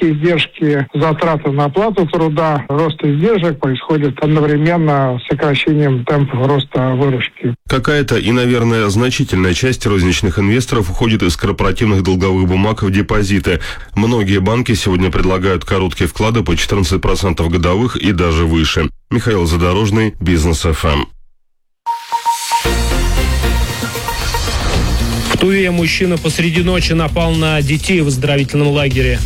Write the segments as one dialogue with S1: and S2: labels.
S1: издержки, затраты на оплату труда, рост издержек происходит одновременно с сокращением темпов роста выручки.
S2: Какая-то и, наверное, значительная часть розничных инвесторов уходит из корпоративных долговых бумаг в депозиты. Многие банки сегодня предлагают короткие вклады по 14% годовых и даже выше. Михаил Задорожный, Бизнес ФМ.
S3: В Туве мужчина посреди ночи напал на детей в оздоровительном лагере.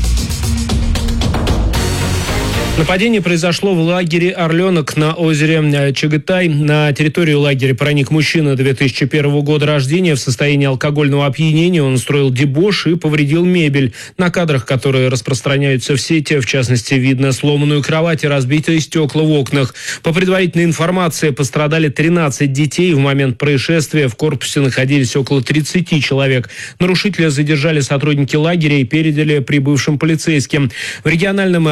S3: Нападение произошло в лагере «Орленок» на озере Чагатай. На территорию лагеря проник мужчина 2001 года рождения в состоянии алкогольного опьянения. Он устроил дебош и повредил мебель. На кадрах, которые распространяются в сети, в частности, видно сломанную кровать и разбитые стекла в окнах. По предварительной информации, пострадали 13 детей. В момент происшествия в корпусе находились около 30 человек. Нарушителя задержали сотрудники лагеря и передали прибывшим полицейским. В региональном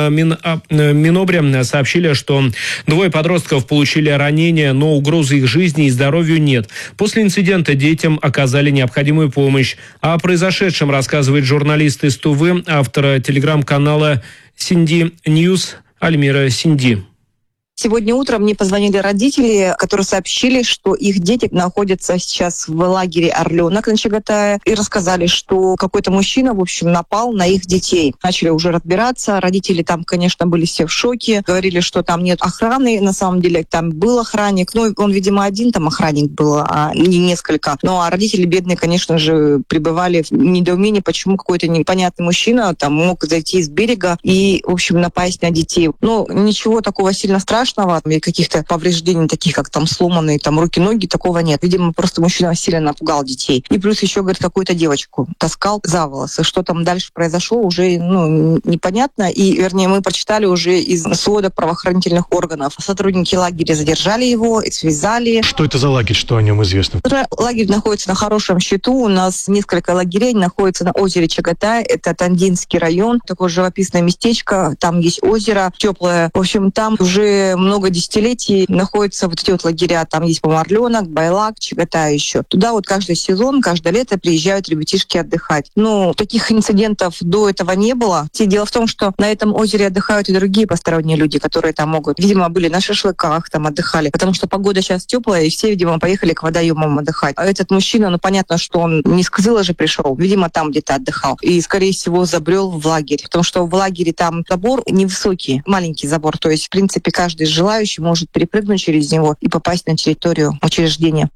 S3: Минобре сообщили, что 2 подростков получили ранения, но угрозы их жизни и здоровью нет. После инцидента детям оказали необходимую помощь. О произошедшем рассказывает журналист из Тувы, автор телеграм-канала Синди Ньюс Альмира Синди.
S4: Сегодня утром мне позвонили родители, которые сообщили, что их дети находятся сейчас в лагере «Орленок» на Чагатае, и рассказали, что какой-то мужчина, в общем, напал на их детей. Начали уже разбираться. Родители там, конечно, были все в шоке. Говорили, что там нет охраны. На самом деле там был охранник. Ну, он, видимо, один там охранник был, а не несколько. Ну, а родители бедные, конечно же, пребывали в недоумении, почему какой-то непонятный мужчина там мог зайти с берега и, в общем, напасть на детей. Ну, ничего такого сильно страшного, и каких-то повреждений, таких как там сломанные там руки-ноги, такого нет. Видимо, просто мужчина сильно напугал детей. И плюс еще, говорит, какую-то девочку таскал за волосы. Что там дальше произошло, уже непонятно. И, вернее, мы прочитали уже из сводок правоохранительных органов. Сотрудники лагеря задержали его и связали.
S5: Что это за лагерь, что о нем известно?
S4: Лагерь находится на хорошем счету. У нас несколько лагерей находится на озере Чагатай. Это Тандинский район, такое живописное местечко. Там есть озеро теплое. В общем, там уже много десятилетий находятся вот эти вот лагеря. Там есть, по-моему, Орленок, Байлак, Чагатай еще. Туда вот каждый сезон, каждое лето приезжают ребятишки отдыхать. Ну, таких инцидентов до этого не было. Дело в том, что на этом озере отдыхают и другие посторонние люди, которые там могут. Видимо, были на шашлыках, там отдыхали. Потому что погода сейчас теплая, и все, видимо, поехали к водоемам отдыхать. А этот мужчина, понятно, что он не с Кызыла же пришел. Видимо, там где-то отдыхал. И, скорее всего, забрел в лагерь. Потому что в лагере там забор невысокий, маленький забор. То есть, в принципе, каждый желающий может перепрыгнуть через него и попасть на территорию учреждения.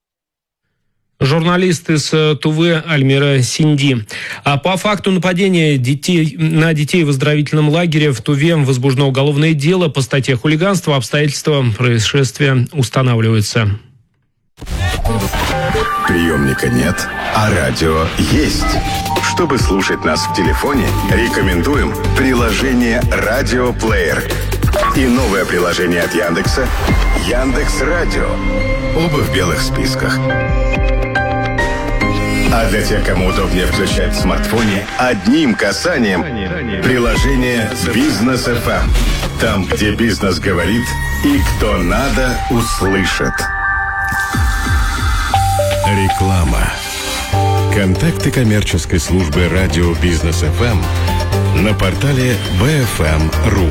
S3: Журналист из Тувы Альмира Синди. А по факту нападения на детей в оздоровительном лагере в Туве возбуждено уголовное дело по статье «Хулиганство». Обстоятельства происшествия устанавливаются.
S6: Приемника нет, а радио есть. Чтобы слушать нас в телефоне, рекомендуем приложение «Радиоплеер». И новое приложение от Яндекса «Яндекс.Радио». Оба в белых списках. А для тех, кому удобнее включать в смартфоне, одним касанием приложение «Бизнес ФМ». Там, где бизнес говорит и кто надо, услышит. Реклама. Контакты коммерческой службы радио «Бизнес ФМ» на портале bfm.ru.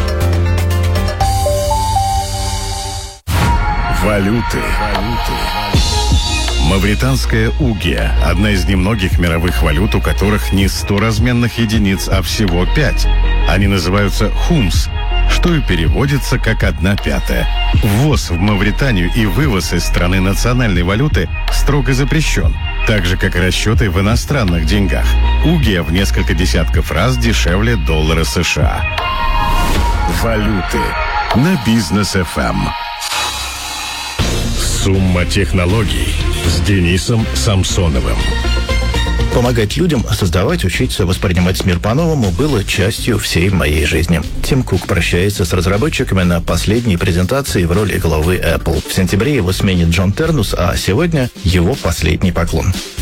S6: Валюты. Мавританская угия – одна из немногих мировых валют, у которых не 100 разменных единиц, а всего 5. Они называются хумс, что и переводится как 1/5. Ввоз в Мавританию и вывоз из страны национальной валюты строго запрещен, так же, как и расчеты в иностранных деньгах. Угия в несколько десятков раз дешевле доллара США. Валюты на Бизнес ФМ. Сумма технологий с Денисом Самсоновым.
S7: Помогать людям создавать, учиться, воспринимать мир по-новому было частью всей моей жизни. Тим Кук прощается с разработчиками на последней презентации в роли главы Apple. В сентябре его сменит Джон Тернус, а сегодня его последний поклон.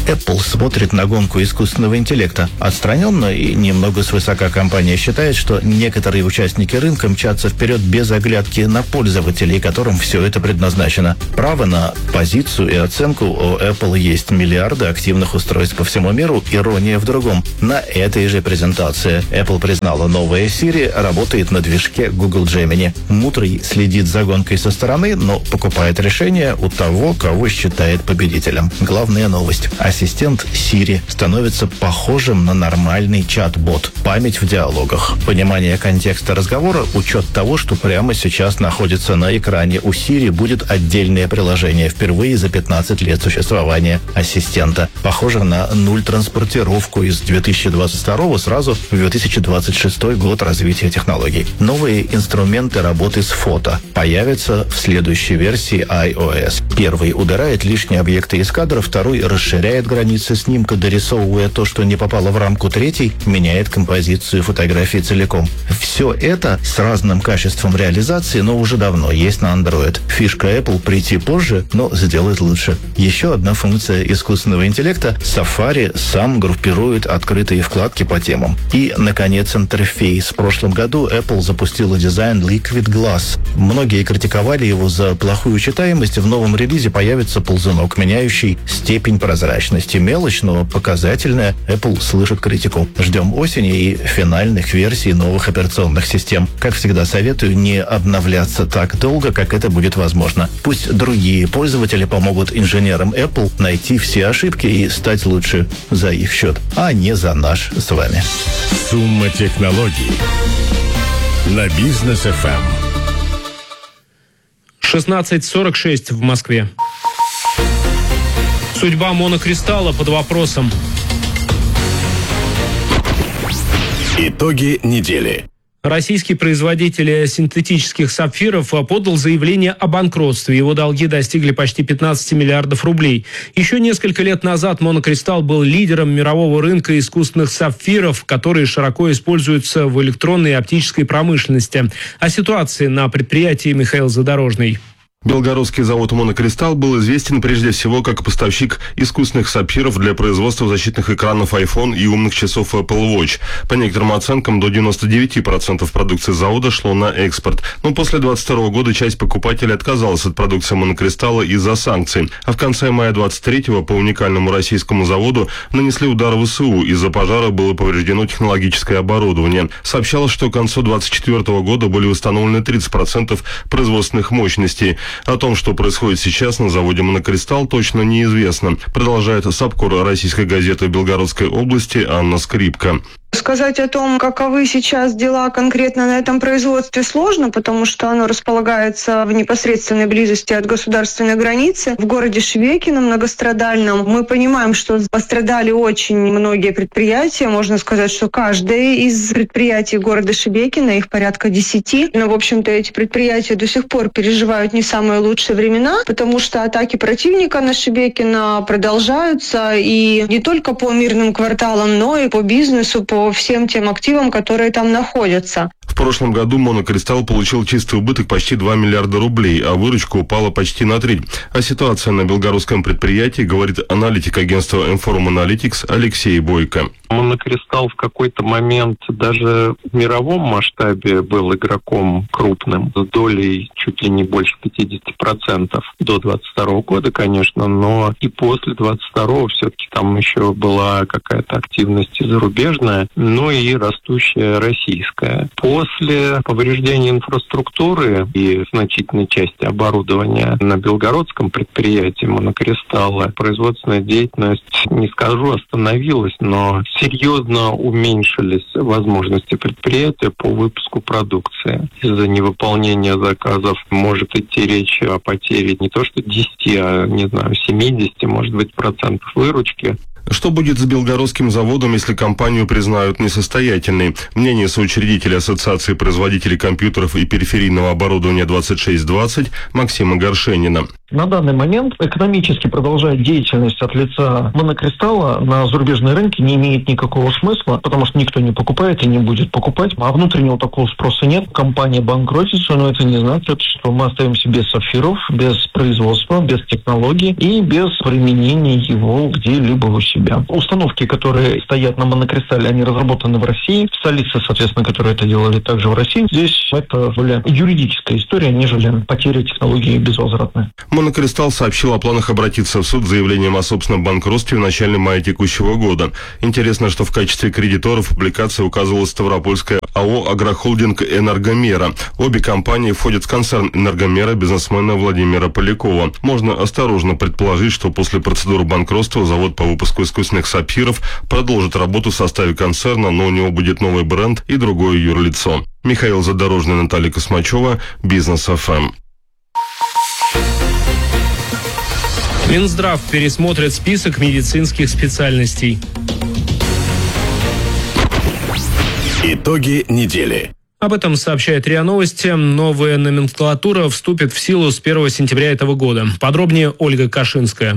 S7: Apple смотрит на гонку искусственного интеллекта отстраненно и немного свысока. Компания считает, что некоторые участники рынка мчатся вперед без оглядки на пользователей, которым все это предназначено. Право на позицию и оценку у Apple есть. Миллиарды активных устройств по всему миру. Ирония в другом. На этой же презентации Apple признала, новая Siri работает на движке Google Gemini. Мудрый следит за гонкой со стороны, но покупает решение у того, кого считает победителем. Главная новость. Ассистент Siri становится похожим на нормальный чат-бот. Память в диалогах, понимание контекста разговора, учет того, что прямо сейчас находится на экране. У Siri будет отдельное приложение впервые за 15 лет существования ассистента. Похоже на нуль-транспортировку из 2022 сразу в 2026 год развития технологий. Новые инструменты работы с фото появятся в следующей версии iOS. Первый убирает лишние объекты из кадра, второй расширяет границы снимка, дорисовывая то, что не попало в рамку, третий меняет композицию фотографии целиком. Все это с разным качеством реализации, но уже давно есть на Android. Фишка Apple прийти позже, но сделать лучше. Еще одна функция искусственного интеллекта — Safari сам группирует открытые вкладки по темам. И, наконец, интерфейс. В прошлом году Apple запустила дизайн Liquid Glass. Многие критиковали его за плохую читаемость. В новом релизе появится ползунок, меняющий степень прозрачности. Мелочь, но показательная. Apple слышит критику. Ждем осени и финальных версий новых операционных систем. Как всегда, советую не обновляться так долго, как это будет возможно. Пусть другие пользователи помогут инженерам Apple найти все ошибки и стать лучше за их счет, а не за наш с вами.
S6: Сумма технологий на Бизнес FM.
S3: 16:46 в Москве. Судьба монокристалла под вопросом.
S6: Итоги недели.
S3: Российский производитель синтетических сапфиров подал заявление о банкротстве. Его долги достигли почти 15 миллиардов рублей. Еще несколько лет назад монокристалл был лидером мирового рынка искусственных сапфиров, которые широко используются в электронной и оптической промышленности. О ситуации на предприятии Михаил Задорожный.
S2: Белгородский завод «Монокристалл» был известен прежде всего как поставщик искусственных сапфиров для производства защитных экранов iPhone и умных часов Apple Watch. По некоторым оценкам, до 99% продукции завода шло на экспорт. Но после 2022 года часть покупателей отказалась от продукции «Монокристалла» из-за санкций. А в конце мая 2023 по уникальному российскому заводу нанесли удар ВСУ. Из-за пожара было повреждено технологическое оборудование. Сообщалось, что к концу 2024 года были установлены 30% производственных мощностей. О том, что происходит сейчас на заводе «Монокристалл», точно неизвестно, продолжает САПКОР российской газеты Белгородской области Анна Скрипка.
S8: Сказать о том, каковы сейчас дела конкретно на этом производстве, сложно, потому что оно располагается в непосредственной близости от государственной границы. В городе Шебекино, многострадальном, мы понимаем, что пострадали очень многие предприятия. Можно сказать, что каждое из предприятий города Шебекино, их порядка 10. Но, в общем-то, эти предприятия до сих пор переживают не самые лучшие времена, потому что атаки противника на Шебекино продолжаются. И не только по мирным кварталам, но и по бизнесу, по всем тем активам, которые там находятся.
S2: В прошлом году «Монокристалл» получил чистый убыток почти 2 миллиарда рублей, а выручка упала почти на треть. О ситуации на белгородском предприятии говорит аналитик агентства Inform Analytics Алексей Бойко.
S9: «Монокристалл» в какой-то момент даже в мировом масштабе был игроком крупным, с долей чуть ли не больше 50% до 2022 года, конечно, но и после 2022 все-таки там еще была какая-то активность и зарубежная, но и растущая российская. После повреждения инфраструктуры и значительной части оборудования на белгородском предприятии «Монокристалла» производственная деятельность, не скажу, остановилась, но серьезно уменьшились возможности предприятия по выпуску продукции. Из-за невыполнения заказов может идти речь о потере не то что 10, а, не знаю, 70, может быть, процентов выручки.
S2: Что будет с белгородским заводом, если компанию признают несостоятельной? Мнение соучредителя Ассоциации производителей компьютеров и периферийного оборудования 2620 Максима Горшенина.
S10: На данный момент экономически продолжать деятельность от лица Монокристалла на зарубежные рынки не имеет никакого смысла, потому что никто не покупает и не будет покупать, а внутреннего такого спроса нет. Компания банкротится, но это не значит, что мы остаемся без сапфиров, без производства, без технологий и без применения его где-либо у себя. Установки, которые стоят на Монокристалле, они разработаны в России. Столицы, соответственно, которые это делали также в России. Здесь это более юридическая история, нежели потеря технологии безвозвратная.
S2: Монокристалл сообщил о планах обратиться в суд с заявлением о собственном банкротстве в начале мая текущего года. Интересно, что в качестве кредиторов в публикации указывалась ставропольская АО «Агрохолдинг Энергомера». Обе компании входят в концерн Энергомера бизнесмена Владимира Полякова. Можно осторожно предположить, что после процедуры банкротства завод по выпуску искусственных сапфиров продолжит работу в составе концерна, но у него будет новый бренд и другое юрлицо. Михаил Задорожный, Наталья Космачева, Бизнес ФМ.
S3: Минздрав пересмотрит список медицинских специальностей.
S6: Итоги недели.
S3: Об этом сообщает РИА Новости. Новая номенклатура вступит в силу с 1 сентября этого года. Подробнее Ольга Кашинская.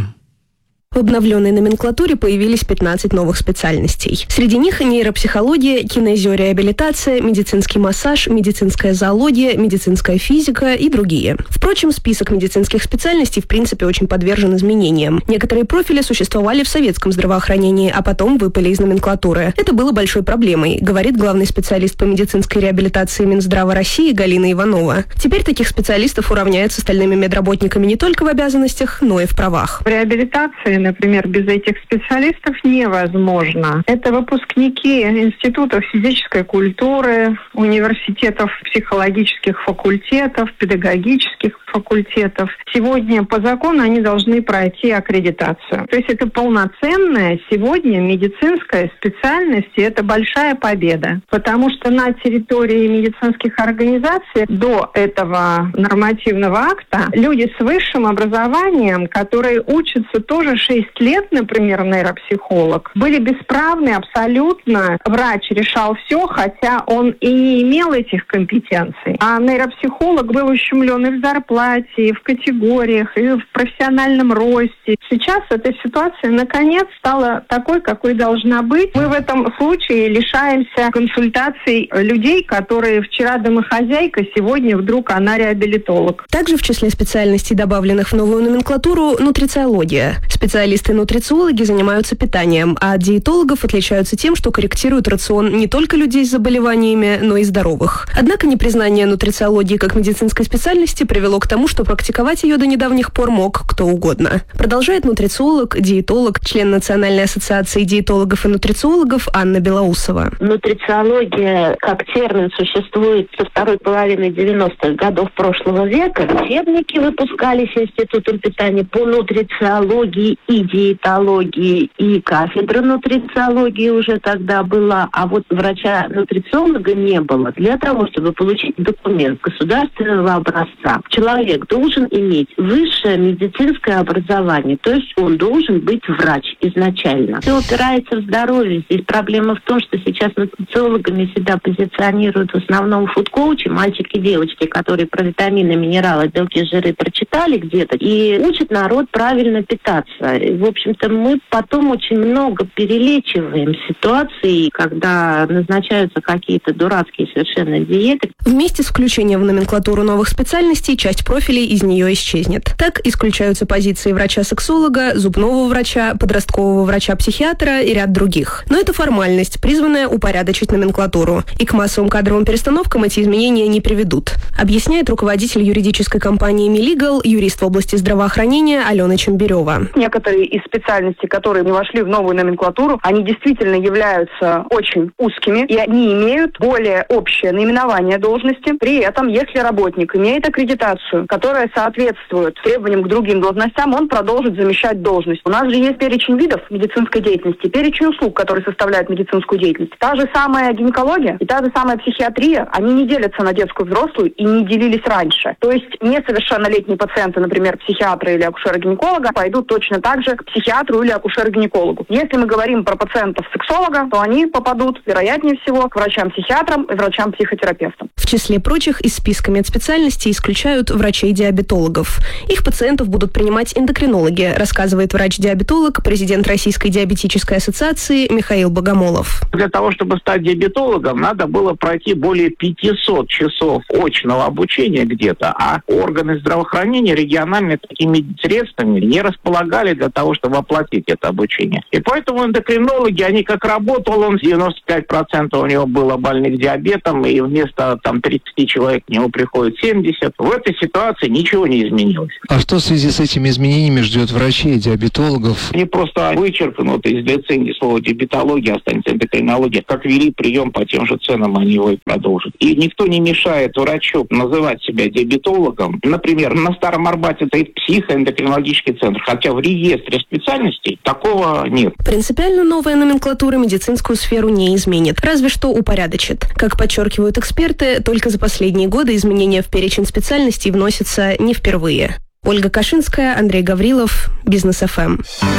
S11: В обновленной номенклатуре появились 15 новых специальностей. Среди них нейропсихология, кинезиореабилитация, медицинский массаж, медицинская зоология, медицинская физика и другие. Впрочем, список медицинских специальностей в принципе очень подвержен изменениям. Некоторые профили существовали в советском здравоохранении, а потом выпали из номенклатуры. Это было большой проблемой, говорит главный специалист по медицинской реабилитации Минздрава России Галина Иванова. Теперь таких специалистов уравняют с остальными медработниками не только в обязанностях, но и в правах.
S12: В реабилитации, например, без этих специалистов невозможно. Это выпускники институтов физической культуры, университетов психологических факультетов, педагогических факультетов. Сегодня по закону они должны пройти аккредитацию. То есть это полноценная сегодня медицинская специальность, и это большая победа. Потому что на территории медицинских организаций до этого нормативного акта люди с высшим образованием, которые учатся тоже 6 лет, например, нейропсихолог, были бесправны абсолютно. Врач решал все, хотя он и не имел этих компетенций. А нейропсихолог был ущемлен и в зарплате, и в категориях, и в профессиональном росте. Сейчас эта ситуация, наконец, стала такой, какой должна быть. Мы в этом случае лишаемся консультаций людей, которые вчера домохозяйка, сегодня вдруг она реабилитолог.
S11: Также в числе специальностей, добавленных в новую номенклатуру, нутрициология. Специалисты-нутрициологи занимаются питанием, а от диетологов отличаются тем, что корректируют рацион не только людей с заболеваниями, но и здоровых. Однако непризнание нутрициологии как медицинской специальности привело к тому, что практиковать ее до недавних пор мог кто угодно. Продолжает нутрициолог, диетолог, член Национальной ассоциации диетологов и нутрициологов Анна Белоусова.
S13: Нутрициология как термин существует со второй половины 90-х годов прошлого века. Учебники выпускались Институтом питания по нутрициологии и диетологии, и кафедра нутрициологии уже тогда была, а вот врача-нутрициолога не было. Для того, чтобы получить документ государственного образца, человек должен иметь высшее медицинское образование, то есть он должен быть врач изначально. Все упирается в здоровье. Здесь проблема в том, что сейчас нутрициологами себя позиционируют в основном фуд-коучи, мальчики и девочки, которые про витамины, минералы, белки, жиры прочитали где-то и учат народ правильно питаться. В общем-то, мы потом очень много перелечиваем ситуации, когда назначаются какие-то дурацкие совершенно диеты.
S11: Вместе с включением в номенклатуру новых специальностей часть профилей из нее исчезнет. Так исключаются позиции врача-сексолога, зубного врача, подросткового врача-психиатра и ряд других. Но это формальность, призванная упорядочить номенклатуру. И к массовым кадровым перестановкам эти изменения не приведут, объясняет руководитель юридической компании «Милигал», юрист в области здравоохранения Алена Чембирева.
S14: Некоторые из специальностей, которые не вошли в новую номенклатуру, они действительно являются очень узкими, и они имеют более общее наименование должности. При этом, если работник имеет аккредитацию, которая соответствует требованиям к другим должностям, он продолжит замещать должность. У нас же есть перечень видов медицинской деятельности, перечень услуг, которые составляют медицинскую деятельность. Та же самая гинекология и та же самая психиатрия, они не делятся на детскую и взрослую и не делились раньше. То есть несовершеннолетние пациенты, например, психиатра или акушера-гинеколога, пойдут точно так же к психиатру или акушеру-гинекологу. Если мы говорим про пациентов-сексолога, то они попадут, вероятнее всего, к врачам-психиатрам и врачам-психотерапевтам.
S11: В числе прочих из списка медспециальностей исключают врачей-диабетологов. Их пациентов будут принимать эндокринологи, рассказывает врач-диабетолог, президент Российской диабетической ассоциации Михаил Богомолов.
S15: Для того, чтобы стать диабетологом, надо было пройти более 500 часов очного обучения где-то, а органы здравоохранения региональные такими средствами не располагали для того, чтобы оплатить это обучение. И поэтому эндокринологи, они как работал он, 95% у него было больных диабетом, и вместо 30 человек к нему приходит 70. В этой ситуации ничего не изменилось.
S16: А что в связи с этими изменениями ждет врачей, диабетологов?
S15: Они просто вычеркнут из лицензии слова диабетология, останется эндокринология. Как вели прием по тем же ценам, они его и продолжат. И никто не мешает врачу называть себя диабетологом. Например, на Старом Арбате стоит психоэндокринологический центр, хотя в реестре специальностей такого нет.
S11: Принципиально новая номенклатура медицинскую сферу не изменит, разве что упорядочит. Как подчеркивают эксперты, только за последние годы изменения в перечень специальностей вносятся не впервые. Ольга Кашинская, Андрей Гаврилов, Бизнес ФМ.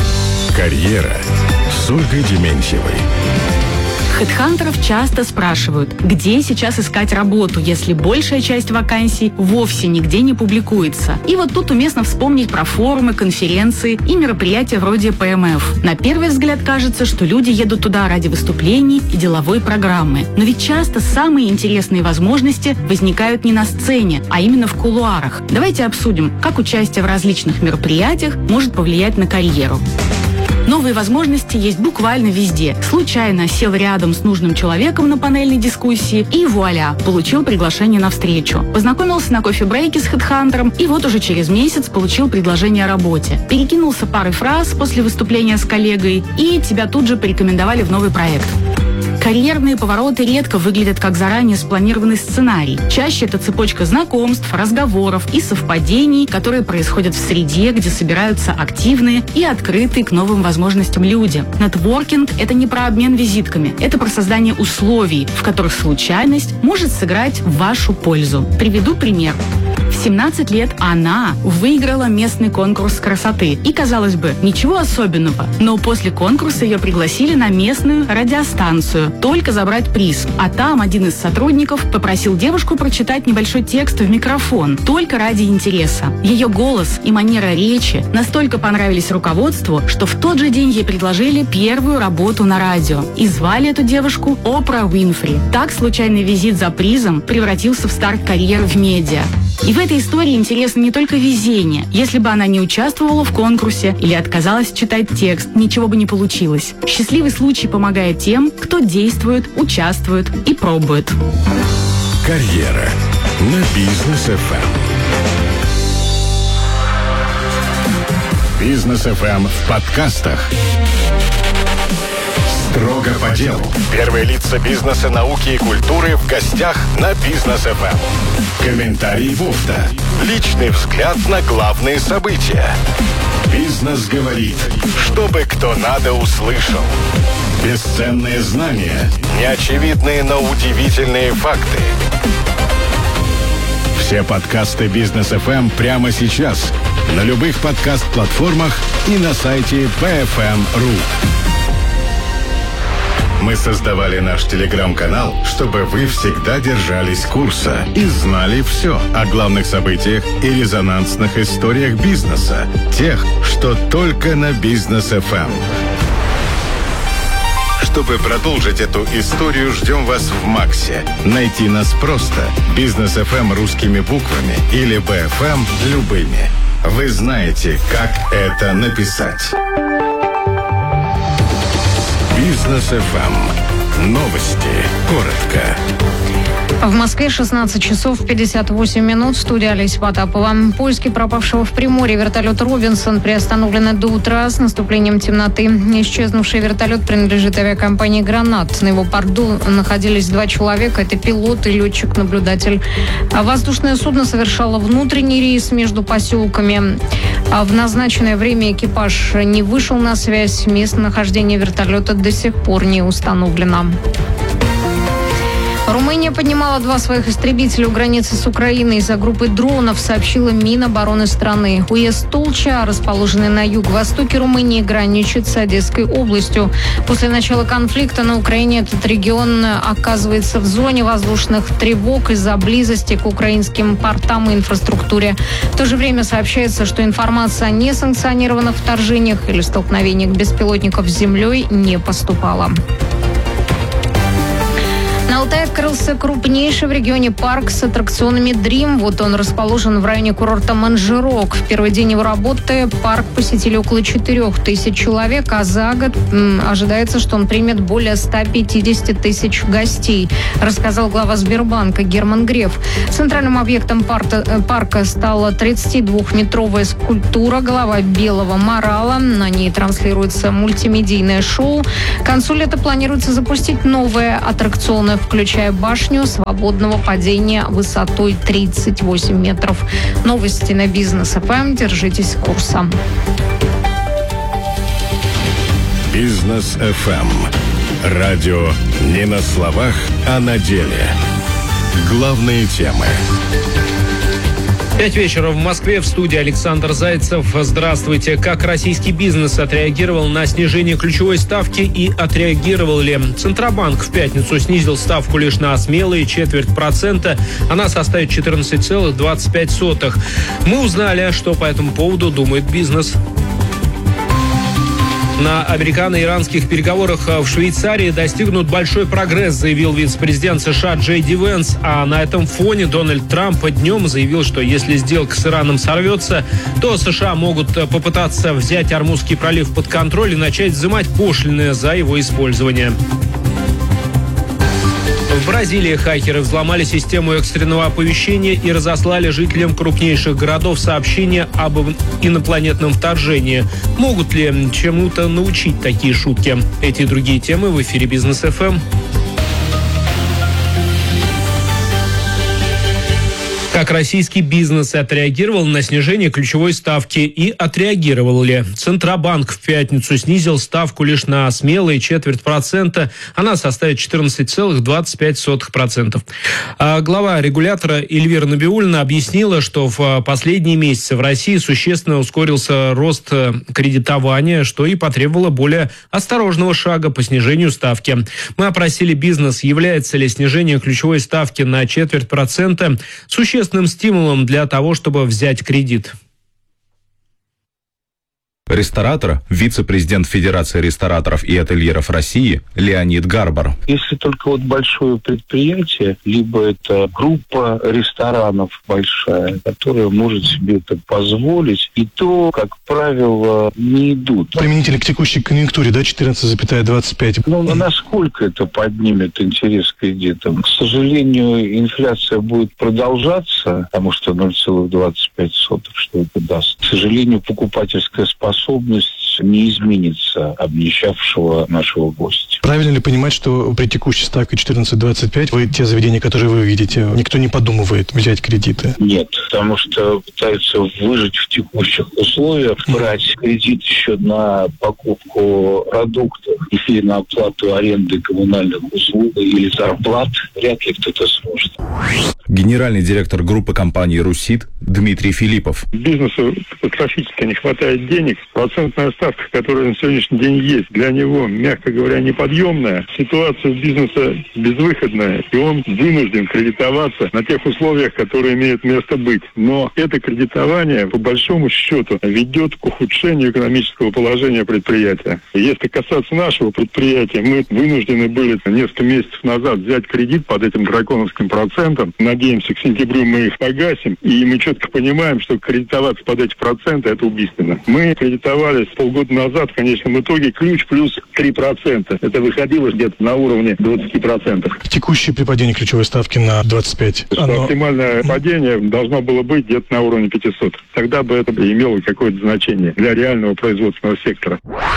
S6: Карьера с Ольгой Дементьевой.
S17: Хедхантеров часто спрашивают, где сейчас искать работу, если большая часть вакансий вовсе нигде не публикуется. И вот тут уместно вспомнить про форумы, конференции и мероприятия вроде ПМФ. На первый взгляд кажется, что люди едут туда ради выступлений и деловой программы. Но ведь часто самые интересные возможности возникают не на сцене, а именно в кулуарах. Давайте обсудим, как участие в различных мероприятиях может повлиять на карьеру. Новые возможности есть буквально везде. Случайно сел рядом с нужным человеком на панельной дискуссии и вуаля, получил приглашение на встречу. Познакомился на кофе-брейке с хедхантером и вот уже через месяц получил предложение о работе. Перекинулся парой фраз после выступления с коллегой и тебя тут же порекомендовали в новый проект. Карьерные повороты редко выглядят как заранее спланированный сценарий. Чаще это цепочка знакомств, разговоров и совпадений, которые происходят в среде, где собираются активные и открытые к новым возможностям люди. Нетворкинг – это не про обмен визитками, это про создание условий, в которых случайность может сыграть в вашу пользу. Приведу пример. В 17 лет она выиграла местный конкурс красоты. И, казалось бы, ничего особенного. Но после конкурса ее пригласили на местную радиостанцию только забрать приз. А там один из сотрудников попросил девушку прочитать небольшой текст в микрофон, только ради интереса. Ее голос и манера речи настолько понравились руководству, что в тот же день ей предложили первую работу на радио. И звали эту девушку Опра Уинфри. Так случайный визит за призом превратился в старт карьеры в медиа. И в этой истории интересно не только везение. Если бы она не участвовала в конкурсе или отказалась читать текст, ничего бы не получилось. Счастливый случай помогает тем, кто действует, участвует и пробует.
S6: Карьера на Бизнес ФМ. Бизнес ФМ в подкастах. Строго по делу. Первые лица бизнеса, науки и культуры в гостях на Бизнес ФМ. Комментарий Вовта. Личный взгляд на главные события. Бизнес говорит, чтобы кто надо услышал. Бесценные знания. Неочевидные, но удивительные факты. Все подкасты Бизнес ФМ прямо сейчас. На любых подкаст-платформах и на сайте bfm.ru. Мы создавали наш телеграм-канал, чтобы вы всегда держались курса и знали все о главных событиях и резонансных историях бизнеса. Тех, что только на Бизнес ФМ. Чтобы продолжить эту историю, ждем вас в Максе. Найти нас просто. Бизнес ФМ русскими буквами или БФМ любыми. Вы знаете, как это написать. Бизнес ФМ. Новости. Коротко.
S18: В Москве 16 часов 58 минут. Студия Олеся Потапова. Поиски пропавшего в Приморье вертолета «Робинсон» приостановлены до утра с наступлением темноты. Исчезнувший вертолет принадлежит авиакомпании «Гранат». На его борту находились 2 человека. Это пилот и летчик-наблюдатель. Воздушное судно совершало внутренний рейс между поселками. В назначенное время экипаж не вышел на связь. Местонахождение вертолета до сих пор не установлено. Румыния поднимала 2 своих истребителя у границы с Украиной из-за группы дронов, сообщила Минобороны страны. Уезд Тулча, расположенный на юго-востоке Румынии, граничит с Одесской областью. После начала конфликта на Украине этот регион оказывается в зоне воздушных тревог из-за близости к украинским портам и инфраструктуре. В то же время сообщается, что информация о несанкционированных вторжениях или столкновениях беспилотников с землей не поступала. На Алтае открылся крупнейший в регионе парк с аттракционами Dream. Вот он расположен в районе курорта Манжирок. В первый день его работы парк посетили около 4000 человек, а за год ожидается, что он примет более 150 тысяч гостей, рассказал глава Сбербанка Герман Греф. Центральным объектом парка стала 32-метровая скульптура «Голова белого морала». На ней транслируется мультимедийное шоу. К концу лета планируется запустить новые аттракционы, включая башню свободного падения высотой 38 метров. Новости на Бизнес ФМ. Держитесь курса.
S6: Бизнес ФМ. Радио не на словах, а на деле. Главные темы.
S3: 5 вечера в Москве, в студии Александр Зайцев. Здравствуйте. Как российский бизнес отреагировал на снижение ключевой ставки и отреагировал ли? Центробанк в пятницу снизил ставку лишь на смелые 0,25%. Она составит 14,25%. Мы узнали, что по этому поводу думает бизнес. На американо-иранских переговорах в Швейцарии достигнут большой прогресс, заявил вице-президент США Джей Ди Венс. А на этом фоне Дональд Трамп днем заявил, что если сделка с Ираном сорвется, то США могут попытаться взять Ормузский пролив под контроль и начать взимать пошлины за его использование. В Бразилии хакеры взломали систему экстренного оповещения и разослали жителям крупнейших городов сообщения об инопланетном вторжении. Могут ли чему-то научить такие шутки? Эти и другие темы в эфире Бизнес ФМ. Как российский бизнес отреагировал на снижение ключевой ставки и отреагировал ли? Центробанк в пятницу снизил ставку лишь на смелые 0,25%. Она составит 14,25%. А глава регулятора Эльвира Набиуллина объяснила, что в последние месяцы в России существенно ускорился рост кредитования, что и потребовало более осторожного шага по снижению ставки. Мы опросили бизнес, является ли снижение ключевой ставки на 0,25% существенным стимулом для того, чтобы взять кредит.
S19: Ресторатор, вице-президент Федерации рестораторов и ательеров России Леонид Гарбар.
S20: Если только вот большое предприятие, либо это группа ресторанов большая, которая может себе это позволить, и то, как правило, не идут.
S5: Применительно к текущей конъюнктуре, да, 14,25?
S20: Ну, насколько это поднимет интерес к кредитам? К сожалению, инфляция будет продолжаться, потому что 0,25, что это даст. К сожалению, покупательская способность не изменится обнищавшего нашего гостя.
S5: Правильно ли понимать, что при текущей ставке 14,25 вы те заведения, которые вы видите, никто не подумывает взять кредиты?
S20: Нет, потому что пытаются выжить в текущих условиях, брать кредит еще на покупку продуктов или на оплату аренды коммунальных услуг или зарплат. Вряд ли кто-то сможет.
S19: Генеральный директор группы компании «Русит» Дмитрий Филиппов.
S21: Бизнесу катастрофически не хватает денег. Процентная ставка, которая на сегодняшний день есть, для него, мягко говоря, неподъемная. Ситуация бизнеса безвыходная, и он вынужден кредитоваться на тех условиях, которые имеют место быть. Но это кредитование, по большому счету, ведет к ухудшению экономического положения предприятия. Если касаться нашего предприятия, мы вынуждены были несколько месяцев назад взять кредит под этим драконовским процентом. Надеемся, к сентябрю мы их погасим, и мы четко понимаем, что кредитоваться под эти проценты – это убийственно. Мы кредитовались полгода назад, в конечном итоге, ключ плюс 3%. Это выходило где-то на уровне 20%.
S5: Текущее при падении ключевой ставки на 25.
S21: Оптимальное падение должно было быть где-то на уровне 500. Тогда бы это имело какое-то значение для реального производственного сектора.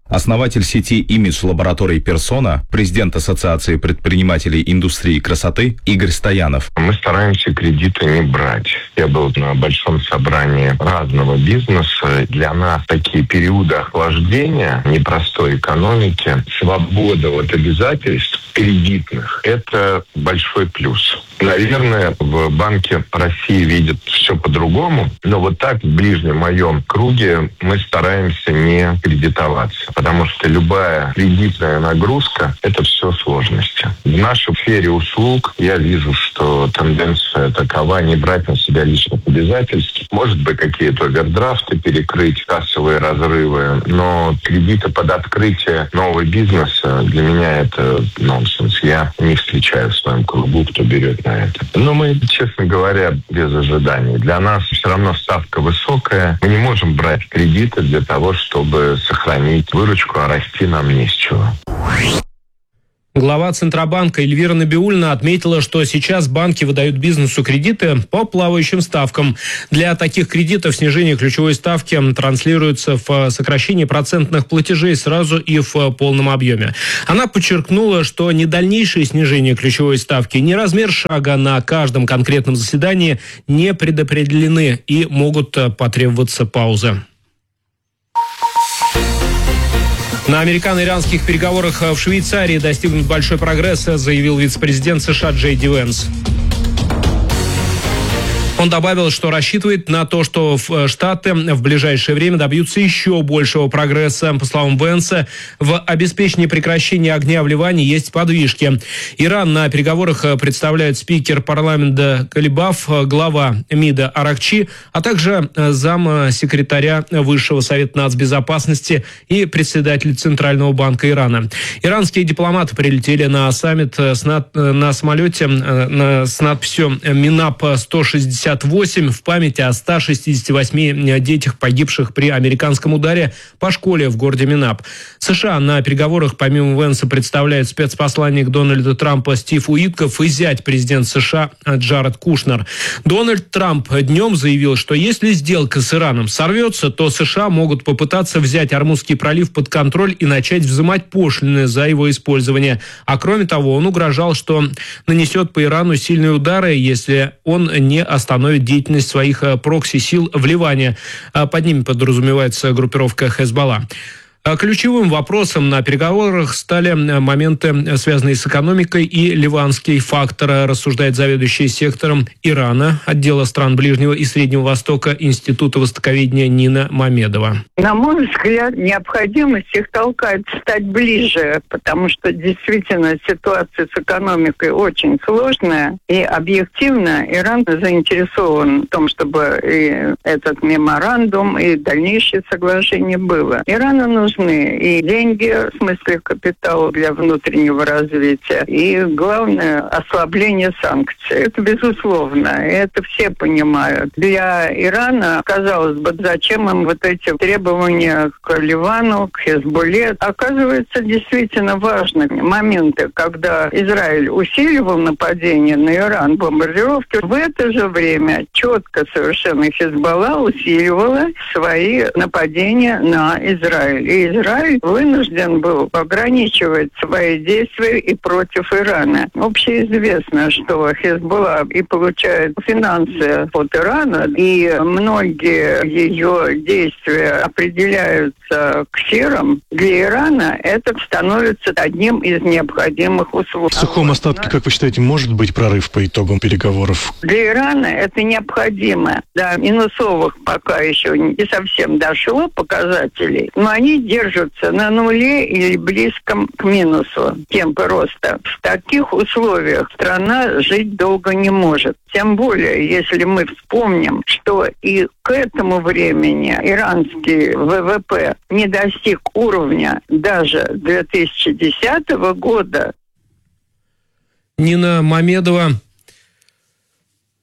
S19: Основатель сети имидж-лабораторий «Персона», президент Ассоциации предпринимателей индустрии красоты Игорь Стоянов.
S1: Мы стараемся кредиты не брать. Я был на большом собрании разного бизнеса. Для нас такие периоды охлаждения непростой экономики, свобода от обязательств кредитных – это большой плюс. Наверное, в Банке России видят все по-другому, но вот так в ближнем моем круге мы стараемся не кредитоваться, потому что любая кредитная нагрузка – это все сложности. В нашей сфере услуг я вижу, что тенденция такова не брать на себя личных обязательств. Может быть, какие-то овердрафты перекрыть, кассовые разрывы, но кредиты под открытие нового бизнеса для меня это нонсенс. Я не встречаю в своем кругу, кто берет на это. Но мы, честно говоря, без ожиданий. Для нас все равно ставка высокая. Мы не можем брать кредиты для того, чтобы сохранить выручку, а расти нам не с чего.
S3: Глава Центробанка Эльвира Набиуллина отметила, что сейчас банки выдают бизнесу кредиты по плавающим ставкам. Для таких кредитов снижение ключевой ставки транслируется в сокращении процентных платежей сразу и в полном объеме. Она подчеркнула, что ни дальнейшее снижение ключевой ставки, ни размер шага на каждом конкретном заседании не предопределены и могут потребоваться паузы. На американо-иранских переговорах в Швейцарии достигнут большой прогресс, заявил вице-президент США Джей Ди Венс. Он добавил, что рассчитывает на то, что Штаты в ближайшее время добьются еще большего прогресса. По словам Венса, в обеспечении прекращения огня в Ливане есть подвижки. Иран на переговорах представляет спикер парламента Калибаф, глава МИДа Аракчи, а также замсекретаря Высшего совета нацбезопасности и председатель Центрального банка Ирана. Иранские дипломаты прилетели на саммит на самолете с надписью «МИНАП-160». В память о 168 детях, погибших при американском ударе по школе в городе Минап. США на переговорах помимо Венса представляет спецпосланник Дональда Трампа Стив Уитков и зять президента США Джаред Кушнер. Дональд Трамп днем заявил, что если сделка с Ираном сорвется, то США могут попытаться взять Ормузский пролив под контроль и начать взимать пошлины за его использование. А кроме того, он угрожал, что нанесет по Ирану сильные удары, если он не остановит деятельность своих прокси-сил в Ливане. Под ними подразумевается группировка Хезболла. Ключевым вопросом на переговорах стали моменты, связанные с экономикой и ливанский фактор, рассуждает заведующий сектором Ирана отдела стран Ближнего и Среднего Востока Института востоковедения Нина Мамедова.
S22: На мой взгляд, необходимость их толкает стать ближе, потому что действительно ситуация с экономикой очень сложная, и объективно Иран заинтересован в том, чтобы и этот меморандум, и дальнейшее соглашение было. Ирану нужны и деньги, в смысле капитала для внутреннего развития, и, главное, ослабление санкций. Это безусловно, это все понимают. Для Ирана, казалось бы, зачем им вот эти требования к Ливану, к Хезболле? Оказывается, действительно важными моменты, когда Израиль усиливал нападение на Иран, бомбардировки, в это же время четко совершенно Хезболла усиливала свои нападения на Израиль. И Израиль вынужден был ограничивать свои действия и против Ирана. Общеизвестно, что Хезболла и получает финансы от Ирана, и многие ее действия определяются ксером. Для Ирана это становится одним из необходимых условий.
S5: В сухом остатке, как вы считаете, может быть прорыв по итогам переговоров?
S22: Для Ирана это необходимо. До минусовых пока еще не совсем дошло показателей, но они держатся на нуле или близком к минусу темпы роста. В таких условиях страна жить долго не может. Тем более, если мы вспомним, что и к этому времени иранский ВВП не достиг уровня даже 2010 года.
S3: Нина Мамедова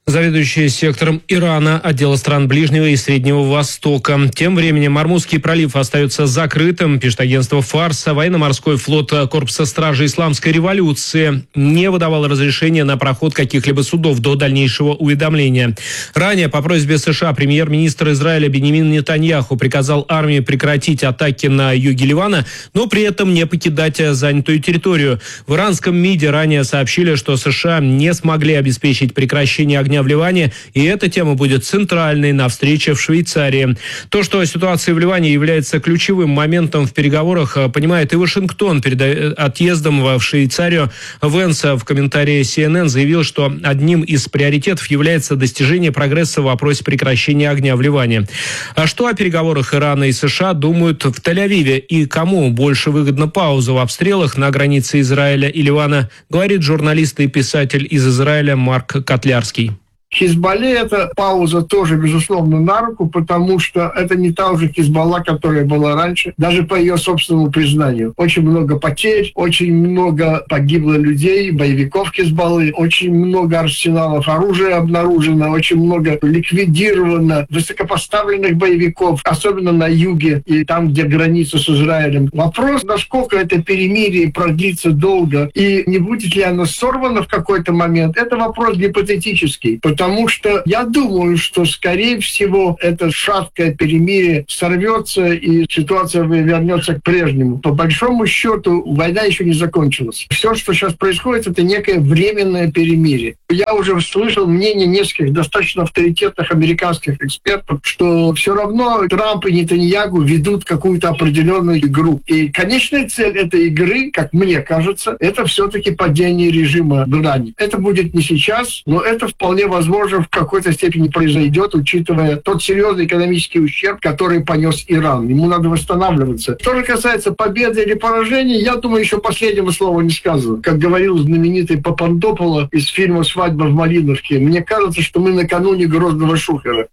S3: Заведующий сектором Ирана отдела стран Ближнего и Среднего Востока. Тем временем Ормузский пролив остается закрытым. Пишет агентство «Фарс». Военно-морской флот Корпуса стражи Исламской революции не выдавал разрешения на проход каких-либо судов до дальнейшего уведомления. Ранее по просьбе США премьер-министр Израиля Биньямин Нетаньяху приказал армии прекратить атаки на юге Ливана, но при этом не покидать занятую территорию. В иранском МИДе ранее сообщили, что США не смогли обеспечить прекращение огня в Ливане, и эта тема будет центральной на встрече в Швейцарии. То, что ситуация в Ливане является ключевым моментом в переговорах, понимает и Вашингтон. Перед отъездом в Швейцарию Венс в комментарии CNN заявил, что одним из приоритетов является достижение прогресса в вопросе прекращения огня в Ливане. А что о переговорах Ирана и США думают в Тель-Авиве и кому больше выгодна пауза в обстрелах на границе Израиля и Ливана, говорит журналист и писатель из Израиля Марк Котлярский.
S4: Хизбалле эта пауза тоже, безусловно, на руку, потому что это не та уже Хизбалла, которая была раньше, даже по ее собственному признанию. Очень много потерь, очень много погибло людей, боевиков Хизбаллы, очень много арсеналов оружия обнаружено, очень много ликвидировано высокопоставленных боевиков, особенно на юге и там, где граница с Израилем. Вопрос, насколько это перемирие продлится долго и не будет ли оно сорвано в какой-то момент, это вопрос гипотетический. Потому что я думаю, что, скорее всего, это шаткое перемирие сорвется и ситуация вернется к прежнему. По большому счету, война еще не закончилась. Все, что сейчас происходит, это некое временное перемирие. Я уже слышал мнение нескольких достаточно авторитетных американских экспертов, что все равно Трамп и Нетаньяху ведут какую-то определенную игру. И конечная цель этой игры, как мне кажется, это все-таки падение режима в Иране. Это будет не сейчас, но это вполне возможно в какой-то степени произойдет, учитывая тот серьезный экономический ущерб, который понес Иран. Ему надо восстанавливаться. Что же касается победы или поражения, я думаю, еще последнего слова не сказано. Как говорил знаменитый Папандополо из фильма «Свадьба в Малиновке», мне кажется, что мы накануне грозного Шухера.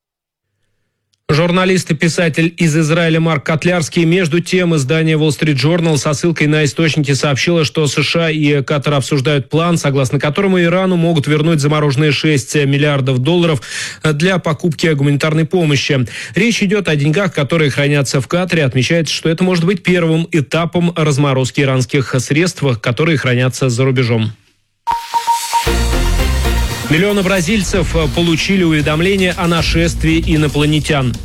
S3: Журналист и писатель из Израиля Марк Котлярский. Между тем, издание Wall Street Journal со ссылкой на источники сообщило, что США и Катар обсуждают план, согласно которому Ирану могут вернуть замороженные $6 миллиардов для покупки гуманитарной помощи. Речь идет о деньгах, которые хранятся в Катаре. Отмечается, что это может быть первым этапом разморозки иранских средств, которые хранятся за рубежом. Миллионы бразильцев получили уведомление о нашествии инопланетян.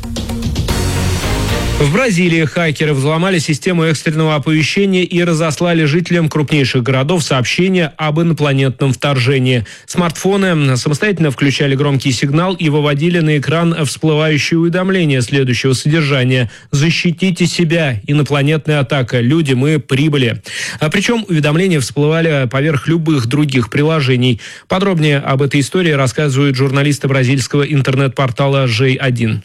S3: В Бразилии хакеры взломали систему экстренного оповещения и разослали жителям крупнейших городов сообщения об инопланетном вторжении. Смартфоны самостоятельно включали громкий сигнал и выводили на экран всплывающее уведомление следующего содержания: «Защитите себя! Инопланетная атака! Люди, мы прибыли!» Причем уведомления всплывали поверх любых других приложений. Подробнее об этой истории рассказывают журналисты бразильского интернет-портала J1.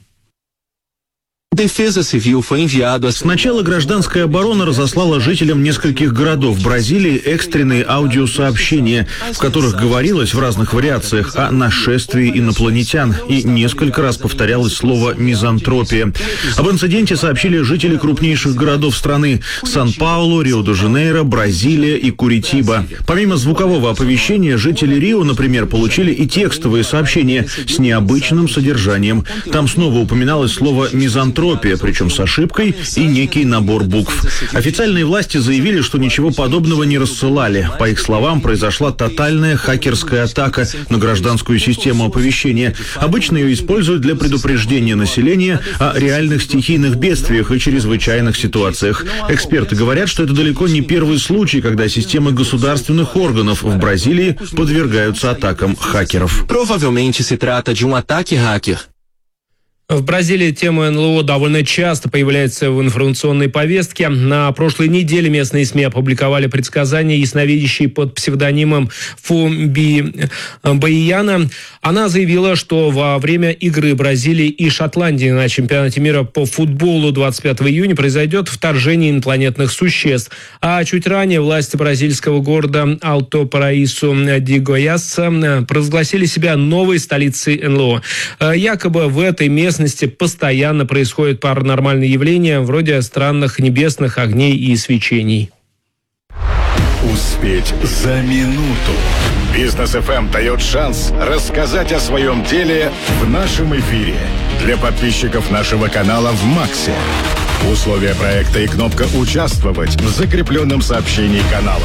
S7: Сначала гражданская оборона разослала жителям нескольких городов Бразилии экстренные аудиосообщения, в которых говорилось в разных вариациях о нашествии инопланетян, и несколько раз повторялось слово «мизантропия». Об инциденте сообщили жители крупнейших городов страны – Сан-Паулу, Рио-де-Жанейро, Бразилия и Куритиба. Помимо звукового оповещения, жители Рио, например, получили и текстовые сообщения с необычным содержанием. Там снова упоминалось слово «мизантропия», причем с ошибкой, и некий набор букв. Официальные власти заявили, что ничего подобного не рассылали. По их словам, произошла тотальная хакерская атака на гражданскую систему оповещения. Обычно ее используют для предупреждения населения о реальных стихийных бедствиях и чрезвычайных ситуациях. Эксперты говорят, что это далеко не первый случай, когда системы государственных органов в Бразилии подвергаются атакам хакеров.
S23: Provavelmente se trata de ataque hacker.
S3: В Бразилии тема НЛО довольно часто появляется в информационной повестке. На прошлой неделе местные СМИ опубликовали предсказания ясновидящей под псевдонимом Фумби Баияна. Она заявила, что во время игры Бразилии и Шотландии на чемпионате мира по футболу 25 июня произойдет вторжение инопланетных существ. А чуть ранее власти бразильского города Алто-Параису-ди-Гояса провозгласили себя новой столицей НЛО. Якобы в этой местности постоянно происходят паранормальные явления вроде странных небесных огней и свечений.
S6: Успеть за минуту. Бизнес FM дает шанс рассказать о своем деле в нашем эфире. Для подписчиков нашего канала в Максе. Условия проекта и кнопка «Участвовать» в закрепленном сообщении канала.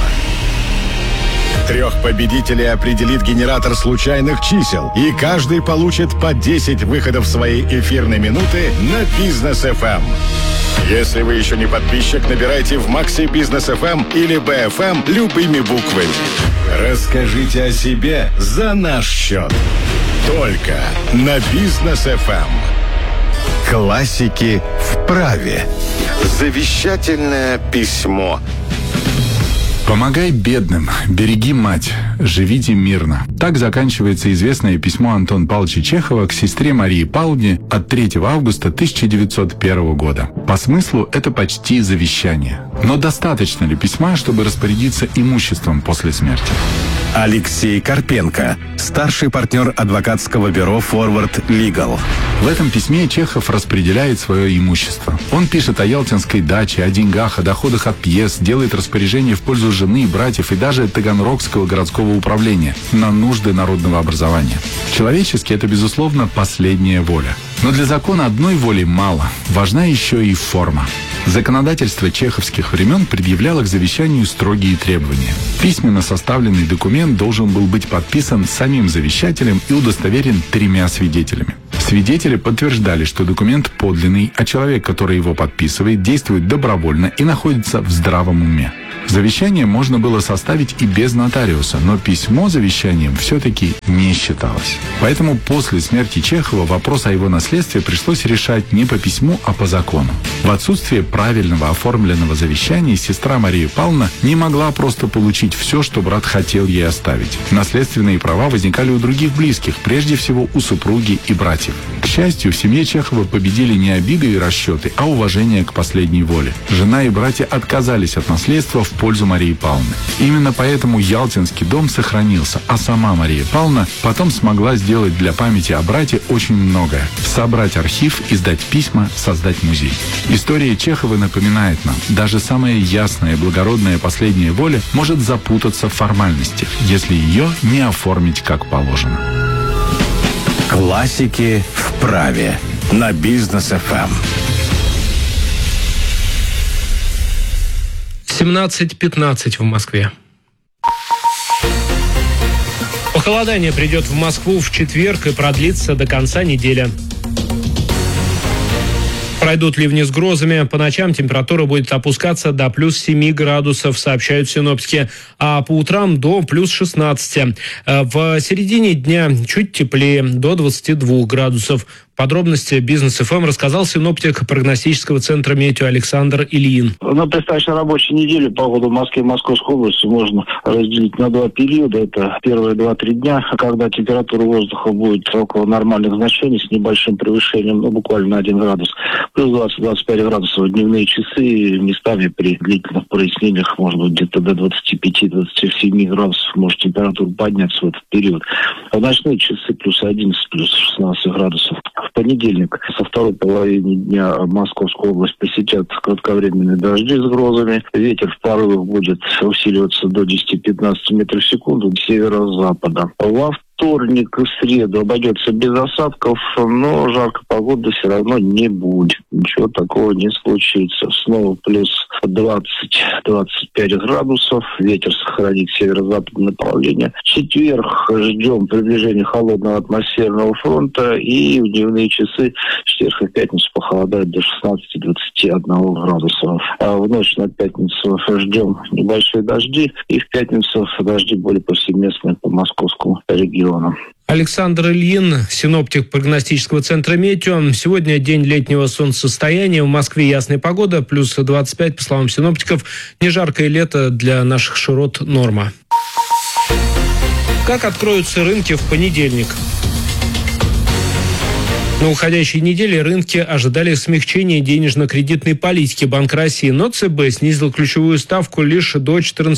S6: 3 победителей определит генератор случайных чисел, и каждый получит по 10 выходов своей эфирной минуты на Бизнес FM. Если вы еще не подписчик, набирайте в Максе Бизнес FM или БФМ любыми буквами. Расскажите о себе за наш счет. Только на Бизнес FM. Классики в праве. Завещательное письмо.
S8: «Помогай бедным, береги мать, живите мирно». Так заканчивается известное письмо Антона Павловича Чехова к сестре Марии Павловне от 3 августа 1901 года. По смыслу это почти завещание. Но достаточно ли письма, чтобы распорядиться имуществом после смерти?
S6: Алексей Карпенко, старший партнер адвокатского бюро Forward Legal.
S8: В этом письме Чехов распределяет свое имущество. Он пишет о ялтинской даче, о деньгах, о доходах от пьес, делает распоряжение в пользу жены, братьев и даже Таганрогского городского управления на нужды народного образования. Человечески это, безусловно, последняя воля. Но для закона одной воли мало. Важна еще и форма. Законодательство чеховских времен предъявляло к завещанию строгие требования. Письменно составленный документ должен был быть подписан самим завещателем и удостоверен 3 свидетелями. Свидетели подтверждали, что документ подлинный, а человек, который его подписывает, действует добровольно и находится в здравом уме. Завещание можно было составить и без нотариуса, но письмо завещанием все-таки не считалось. Поэтому после смерти Чехова вопрос о его наследстве пришлось решать не по письму, а по закону. В отсутствие правильного оформленного завещания сестра Мария Павловна не могла просто получить все, что брат хотел ей оставить. Наследственные права возникали у других близких, прежде всего у супруги и братьев. К счастью, в семье Чехова победили не обиды и расчеты, а уважение к последней воле. Жена и братья отказались от наследства в пользу Марии Павловны. Именно поэтому Ялтинский дом сохранился, а сама Мария Павловна потом смогла сделать для памяти о брате очень многое. Собрать архив, издать письма, создать музей. История Чехова напоминает нам, даже самая ясная и благородная последняя воля может запутаться в формальности, если ее не оформить как положено.
S6: Классики в праве на Бизнес FM.
S3: 17:15 в Москве. Похолодание придет в Москву в четверг и продлится до конца недели. Пройдут ливни с грозами. По ночам температура будет опускаться до плюс 7 градусов, сообщают синоптики, а по утрам до плюс 16. В середине дня чуть теплее, до 22 градусов. Подробности Бизнес ФМ рассказал синоптик прогностического центра «Метео» Александр Ильин.
S9: На предстоящей рабочей неделе погоду в Москве и Московской области можно разделить на 2 периода. Это первые 2-3 дня, когда температура воздуха будет около нормальных значений с небольшим превышением, буквально на 1 градус. Плюс 20-25 градусов в дневные часы. Местами при длительных прояснениях может быть где-то до 25-27 градусов может температура подняться в этот период. А в ночные часы плюс 11, плюс 16 градусов. В понедельник со второй половины дня Московскую область посетят кратковременные дожди с грозами. Ветер в порывах будет усиливаться до 10-15 метров в секунду с северо-запада. Во вторник и в среду обойдется без осадков, но жаркой погоды все равно не будет. Ничего такого не случится. Снова плюс 20-25 градусов. Ветер сохранит северо-западное направление. В четверг ждем приближения холодного атмосферного фронта. И в дневные часы в четверг и пятницу похолодает до 16-21 градусов. А в ночь на пятницу ждем небольшие дожди. И в пятницу дожди более повсеместные по московскому региону.
S3: Александр Ильин, синоптик прогностического центра «Метео». Сегодня день летнего солнцестояния. В Москве ясная погода, плюс 25, по словам синоптиков. Не жаркое лето для наших широт норма. Как откроются рынки в понедельник? На уходящей неделе рынки ожидали смягчения денежно-кредитной политики Банка России, но ЦБ снизил ключевую ставку лишь до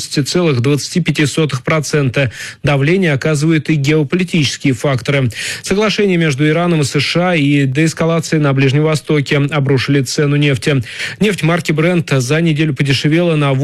S3: 14,25%. Давление оказывают и геополитические факторы. Соглашение между Ираном и США и деэскалация на Ближнем Востоке обрушили цену нефти. Нефть марки Brent за неделю подешевела на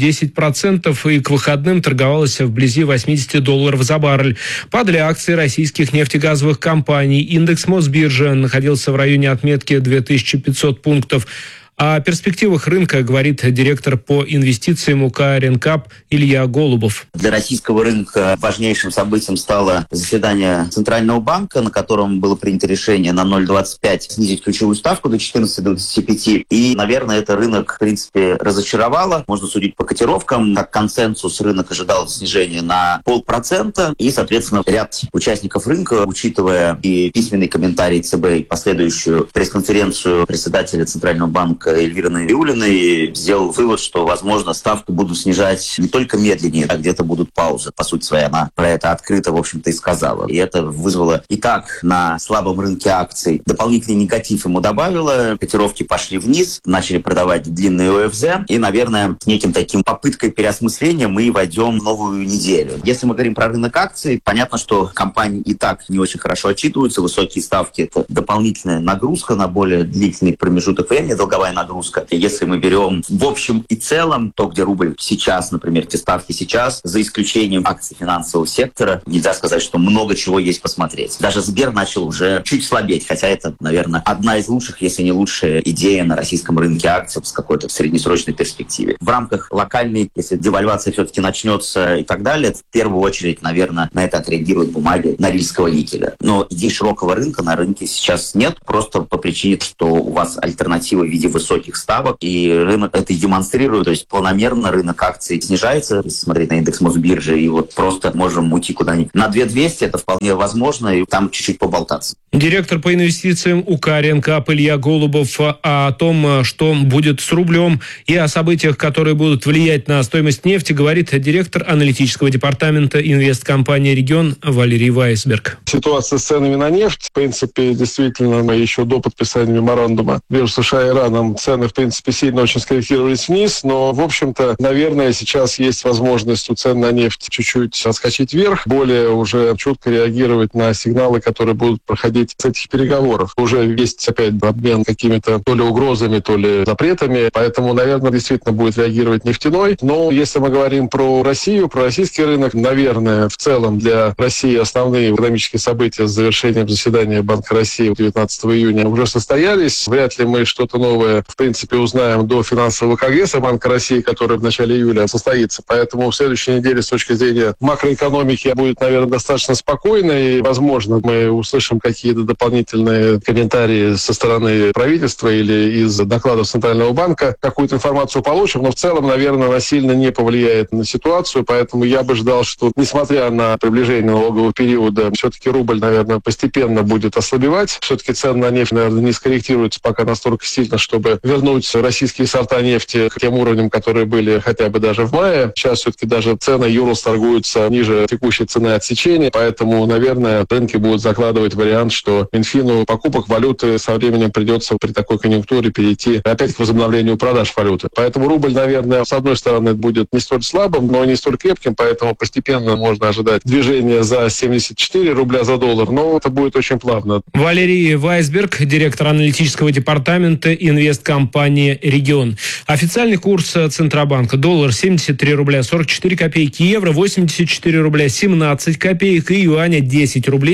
S3: 8-10% и к выходным торговалась вблизи $80 за баррель. Падали акции российских нефтегазовых компаний. Индекс Мосбиржи находился в районе отметки 2500 пунктов. О перспективах рынка говорит директор по инвестициям УК «Ренкап» Илья Голубов.
S2: Для российского рынка важнейшим событием стало заседание Центрального банка, на котором было принято решение на 0,25 снизить ключевую ставку до 14,25. И, наверное, это рынок, в принципе, разочаровало. Можно судить по котировкам. Как консенсус рынок ожидал снижения на 0,5%. И, соответственно, ряд участников рынка, учитывая и письменный комментарий ЦБ, и последующую пресс-конференцию председателя Центрального банка Эльвиры Набиуллиной, сделал вывод, что, возможно, ставку будут снижать не только медленнее, а где-то будут паузы. По сути своей, она про это открыто, в общем-то, и сказала. И это вызвало и так на слабом рынке акций дополнительный негатив ему добавило. Котировки пошли вниз, начали продавать длинные ОФЗ. И, наверное, с неким таким попыткой переосмысления мы войдем в новую неделю. Если мы говорим про рынок акций, понятно, что компании и так не очень хорошо отчитываются. Высокие ставки — это дополнительная нагрузка на более длительный промежуток времени, долговая нагрузка. Если мы берем в общем и целом то, где рубль сейчас, например, те ставки сейчас, за исключением акций финансового сектора, нельзя сказать, что много чего есть посмотреть. Даже Сбер начал уже чуть слабеть, хотя это, наверное, одна из лучших, если не лучшая идея на российском рынке акций с какой-то среднесрочной перспективе. В рамках локальной, если девальвация все-таки начнется и так далее, в первую очередь, наверное, на это отреагируют бумаги Норильского никеля. Но идей широкого рынка на рынке сейчас нет, просто по причине, что у вас альтернатива в виде высоких ставок, и рынок это демонстрирует, то есть планомерно рынок акций снижается, если смотреть на индекс Мосбиржи, и вот просто можем уйти куда-нибудь на 2200, это вполне возможно, и там чуть-чуть поболтаться.
S3: Директор по инвестициям УК «Ренкап» Илья Голубов о том, что будет с рублем, и о событиях, которые будут влиять на стоимость нефти, говорит директор аналитического департамента инвесткомпании «Регион» Валерий Вайсберг.
S10: Ситуация с ценами на нефть, в принципе, действительно, мы еще до подписания меморандума между США и Ираном цены, в принципе, сильно очень скорректировались вниз, но, в общем-то, наверное, сейчас есть возможность у цен на нефть чуть-чуть отскочить вверх, более уже чутко реагировать на сигналы, которые будут проходить с этих переговоров. Уже есть опять обмен какими-то то ли угрозами, то ли запретами, поэтому, наверное, действительно будет реагировать нефтяной. Но если мы говорим про Россию, про российский рынок, наверное, в целом для России основные экономические события с завершением заседания Банка России 19 июня уже состоялись. Вряд ли мы что-то новое, в принципе, узнаем до финансового конгресса Банка России, который в начале июля состоится. Поэтому в следующей неделе с точки зрения макроэкономики будет, наверное, достаточно спокойно, и, возможно, мы услышим какие-то дополнительные комментарии со стороны правительства или из докладов Центрального банка, какую-то информацию получим, но в целом, наверное, она сильно не повлияет на ситуацию, поэтому я бы ждал, что, несмотря на приближение налогового периода, все-таки рубль, наверное, постепенно будет ослабевать. Все-таки цены на нефть, наверное, не скорректируются пока настолько сильно, чтобы вернуть российские сорта нефти к тем уровням, которые были хотя бы даже в мае. Сейчас все-таки даже цены Юрос торгуются ниже текущей цены отсечения, поэтому, наверное, рынки будут закладывать вариант, что Минфину покупок валюты со временем придется при такой конъюнктуре перейти опять к возобновлению продаж валюты. Поэтому рубль, наверное, с одной стороны будет не столь слабым, но не столь крепким, поэтому постепенно можно ожидать движения за 74 рубля за доллар, но это будет очень плавно.
S3: Валерий Вайсберг, директор аналитического департамента инвесткомпании «Регион». Официальный курс Центробанка: доллар 73 рубля 44 копейки, евро 84 рубля 17 копеек и юаня 10 рублей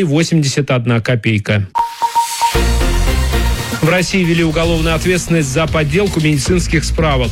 S3: 81 копейка. В России ввели уголовную ответственность за подделку медицинских справок.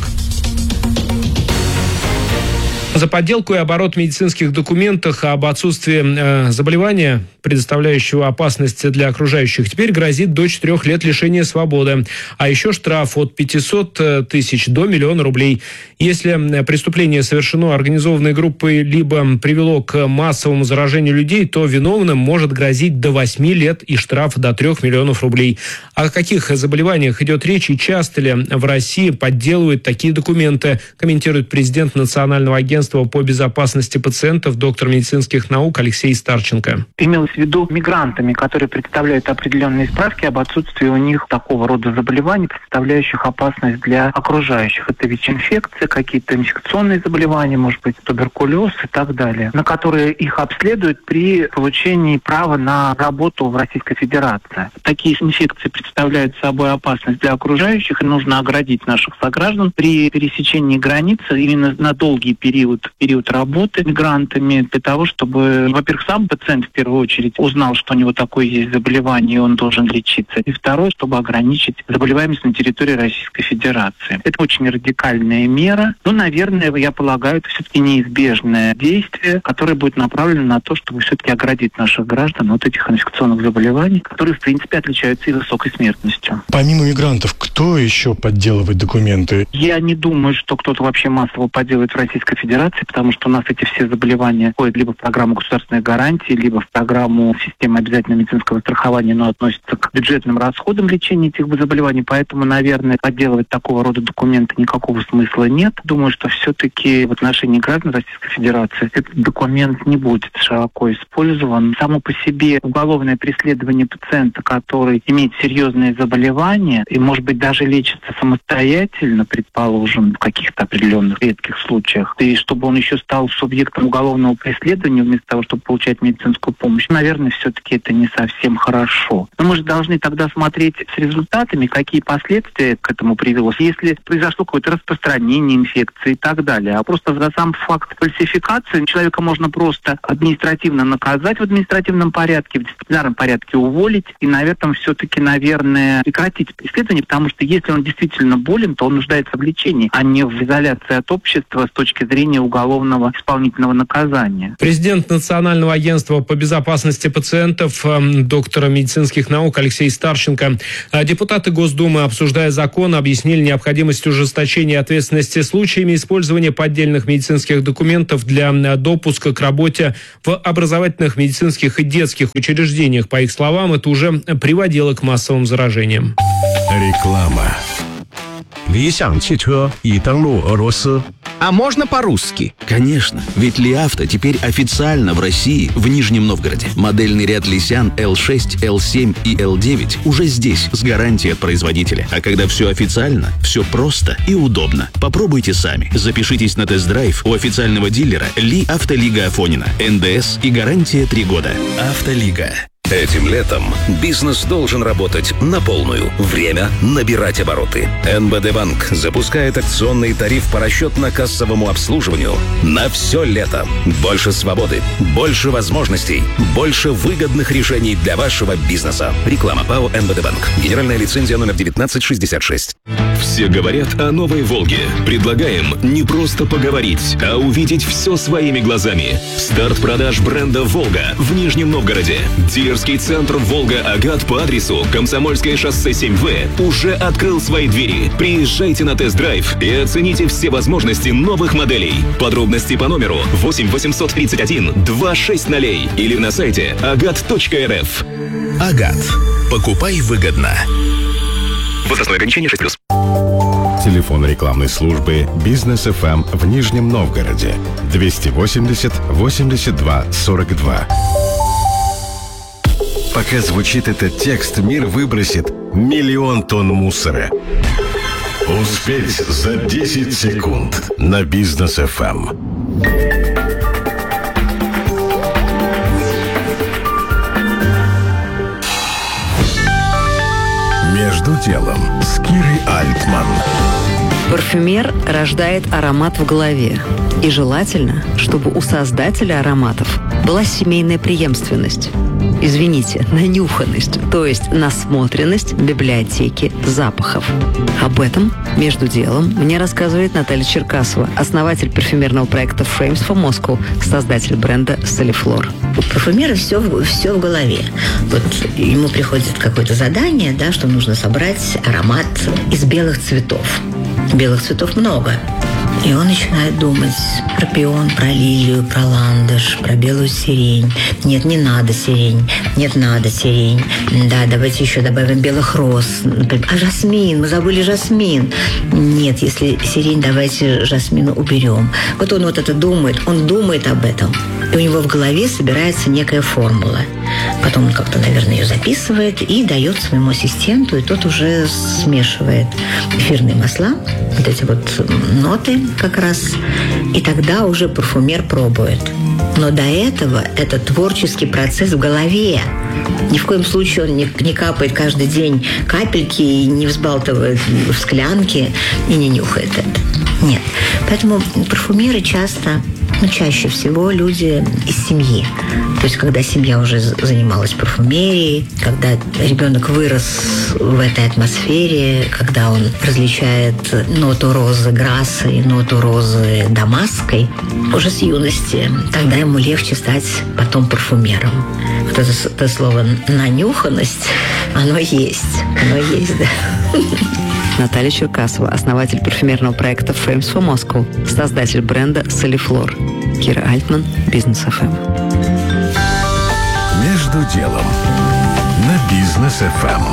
S3: За подделку и оборот медицинских документов об отсутствии заболевания, предоставляющего опасность для окружающих, теперь грозит до 4 лет лишения свободы. А еще штраф от 500 тысяч до 1 000 000 рублей. Если преступление совершено организованной группой либо привело к массовому заражению людей, то виновным может грозить до 8 лет и штраф до 3 миллионов рублей. О каких заболеваниях идет речь и часто ли в России подделывают такие документы, комментирует президент Национального агентства агентства по безопасности пациентов, доктор медицинских наук Алексей Старченко.
S12: Имелось в виду мигрантами, которые представляют определенные справки об отсутствии у них такого рода заболеваний, представляющих опасность для окружающих. Это ВИЧ-инфекция, какие-то инфекционные заболевания, может быть, туберкулез и так далее, на которые их обследуют при получении права на работу в Российской Федерации. Такие инфекции представляют собой опасность для окружающих, и нужно оградить наших сограждан при пересечении границы именно на долгий период работы мигрантами, для того, чтобы, во-первых, сам пациент в первую очередь узнал, что у него такое есть заболевание, и он должен лечиться. И второе, чтобы ограничить заболеваемость на территории Российской Федерации. Это очень радикальная мера, но, наверное, я полагаю, это все-таки неизбежное действие, которое будет направлено на то, чтобы все-таки оградить наших граждан от этих инфекционных заболеваний, которые, в принципе, отличаются и высокой смертностью.
S5: Помимо мигрантов, кто еще подделывает документы?
S12: Я не думаю, что кто-то вообще массово подделывает в Российской Федерации, потому что у нас эти все заболевания входят либо в программу государственной гарантии, либо в программу системы обязательного медицинского страхования, но относятся к бюджетным расходам лечения этих заболеваний, поэтому, наверное, подделывать такого рода документы никакого смысла нет. Думаю, что все-таки в отношении граждан Российской Федерации этот документ не будет широко использован. Само по себе уголовное преследование пациента, который имеет серьезные заболевания и, может быть, даже лечится самостоятельно, предположим, в каких-то определенных редких случаях, и чтобы он еще стал субъектом уголовного преследования вместо того, чтобы получать медицинскую помощь, наверное, все-таки это не совсем хорошо. Но мы же должны тогда смотреть с результатами, какие последствия к этому привело. Если произошло какое-то распространение инфекции и так далее, а просто за сам факт фальсификации человека можно просто административно наказать в административном порядке, в дисциплинарном порядке уволить и на этом все-таки, наверное, прекратить преследование, потому что если он действительно болен, то он нуждается в лечении, а не в изоляции от общества с точки зрения уголовного исполнительного наказания.
S3: Президент Национального агентства по безопасности пациентов, доктора медицинских наук Алексей Старченко. Депутаты Госдумы, обсуждая закон, объяснили необходимость ужесточения ответственности случаями использования поддельных медицинских документов для допуска к работе в образовательных, медицинских и детских учреждениях. По их словам, это уже приводило к массовым заражениям.
S6: Реклама.
S13: А можно по-русски?
S14: Конечно, ведь Ли Авто теперь официально в России, в Нижнем Новгороде. Модельный ряд Лисян L6, L7 и L9 уже здесь, с гарантией от производителя. А когда все официально, все просто и удобно. Попробуйте сами. Запишитесь на тест-драйв у официального дилера Ли Автолига Афонина. НДС и гарантия 3 года. Автолига.
S24: Этим летом бизнес должен работать на полную. Время набирать обороты. НБД Банк запускает акционный тариф по расчетно-кассовому обслуживанию на все лето. Больше свободы, больше возможностей, больше выгодных решений для вашего бизнеса. Реклама ПАО НБД Банк. Генеральная лицензия номер 1966. Все говорят о новой «Волге». Предлагаем не просто поговорить, а увидеть все своими глазами. Старт продаж бренда «Волга» в Нижнем Новгороде. Дилерский центр «Волга-Агат» по адресу Комсомольское шоссе 7В уже открыл свои двери. Приезжайте на тест-драйв и оцените все возможности новых моделей. Подробности по номеру 8 831 260 или на сайте agat.rf. «Агат». Покупай выгодно. Возрастное ограничение 6+.
S6: Телефон рекламной службы «Бизнес ФМ» в Нижнем Новгороде 280 82 42. Пока звучит этот текст, мир выбросит 1 миллион тонн мусора. Успеть за 10 секунд на «Бизнес ФМ». Между делом с Кирой Альтман.
S25: Парфюмер рождает аромат в голове. И желательно, чтобы у создателя ароматов была семейная преемственность. Извините, нанюханность, то есть насмотренность библиотеки запахов. Об этом, между делом, мне рассказывает Наталья Черкасова, основатель парфюмерного проекта Frames for Moscow, создатель бренда Soliflor.
S26: У парфюмера все в голове. Вот ему приходит какое-то задание, да, что нужно собрать аромат из белых цветов. Белых цветов много. И он начинает думать про пион, про лилию, про ландыш, про белую сирень. Нет, не надо сирень. Нет, надо сирень. Да, давайте еще добавим белых роз. А жасмин? Мы забыли жасмин. Нет, если сирень, давайте жасмин уберем. Вот он вот это думает. Он думает об этом. И у него в голове собирается некая формула. Потом он как-то, наверное, ее записывает и дает своему ассистенту, и тот уже смешивает эфирные масла, вот эти вот ноты как раз, и тогда уже парфюмер пробует. Но до этого это творческий процесс в голове. Ни в коем случае он не капает каждый день капельки и не взбалтывает в склянке и не нюхает это. Нет. Поэтому парфюмеры чаще всего люди из семьи. То есть, когда семья уже занималась парфюмерией, когда ребенок вырос в этой атмосфере, когда он различает ноту розы Грасса и ноту розы Дамасской, уже с юности, тогда ему легче стать потом парфюмером. Вот это слово «нанюханность», оно есть. Оно есть, да.
S25: Наталья Черкасова, основатель парфюмерного проекта Frames for Moscow, создатель бренда Soliflor. Кира Альтман, Бизнес ФМ.
S24: Между делом на Бизнес ФМ.